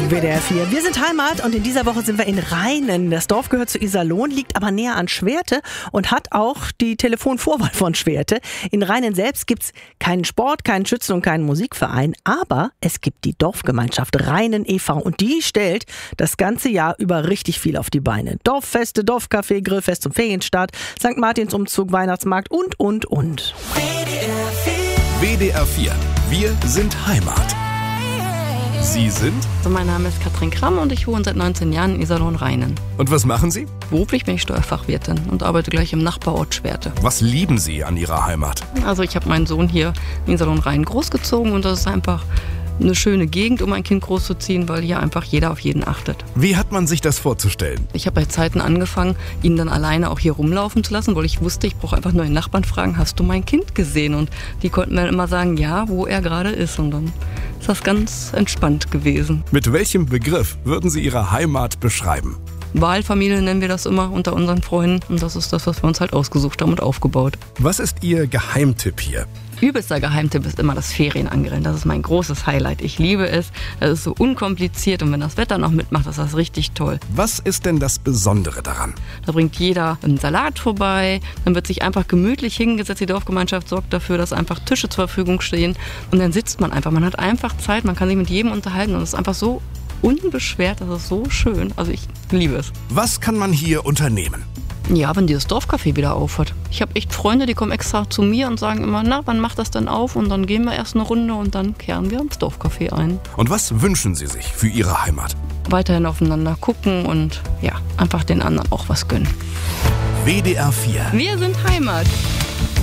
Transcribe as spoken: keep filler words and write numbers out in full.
W D R vier. Wir sind Heimat und in dieser Woche sind wir in Rheinen. Das Dorf gehört zu Iserlohn, liegt aber näher an Schwerte und hat auch die Telefonvorwahl von Schwerte. In Rheinen selbst gibt's keinen Sport, keinen Schützen- und keinen Musikverein, aber es gibt die Dorfgemeinschaft Rheinen e V und die stellt das ganze Jahr über richtig viel auf die Beine. Dorffeste, Dorfcafé, Grillfest zum Ferienstart, Sankt Martinsumzug, Weihnachtsmarkt und, und, und. W D R vier. Wir sind Heimat. Sie sind? Also mein Name ist Katrin Kramm und ich wohne seit neunzehn Jahren in Iserlohn-Rheinen. Und was machen Sie? Beruflich bin ich Steuerfachwirtin und arbeite gleich im Nachbarort Schwerte. Was lieben Sie an Ihrer Heimat? Also ich habe meinen Sohn hier in Iserlohn-Rheinen großgezogen und das ist einfach eine schöne Gegend, um ein Kind großzuziehen, weil hier einfach jeder auf jeden achtet. Wie hat man sich das vorzustellen? Ich habe bei Zeiten angefangen, ihn dann alleine auch hier rumlaufen zu lassen, weil ich wusste, ich brauche einfach nur den Nachbarn fragen, hast du mein Kind gesehen? Und die konnten mir immer sagen, ja, wo er gerade ist. Und dann ist das ganz entspannt gewesen. Mit welchem Begriff würden Sie Ihre Heimat beschreiben? Wahlfamilie nennen wir das immer unter unseren Freunden. Und das ist das, was wir uns halt ausgesucht haben und aufgebaut. Was ist Ihr Geheimtipp hier? Übelster Geheimtipp ist immer das Ferienangrillen. Das ist mein großes Highlight. Ich liebe es. Es ist so unkompliziert und wenn das Wetter noch mitmacht, ist das richtig toll. Was ist denn das Besondere daran? Da bringt jeder einen Salat vorbei. Dann wird sich einfach gemütlich hingesetzt. Die Dorfgemeinschaft sorgt dafür, dass einfach Tische zur Verfügung stehen. Und dann sitzt man einfach. Man hat einfach Zeit. Man kann sich mit jedem unterhalten. Und es ist einfach so unbeschwert. Das ist so schön. Also ich liebe es. Was kann man hier unternehmen? Ja, wenn dieses Dorfcafé wieder auf hat. Ich habe echt Freunde, die kommen extra zu mir und sagen immer, na, wann macht das denn auf? Und dann gehen wir erst eine Runde und dann kehren wir ins Dorfcafé ein. Und was wünschen Sie sich für Ihre Heimat? Weiterhin aufeinander gucken und ja, einfach den anderen auch was gönnen. W D R vier. Wir sind Heimat.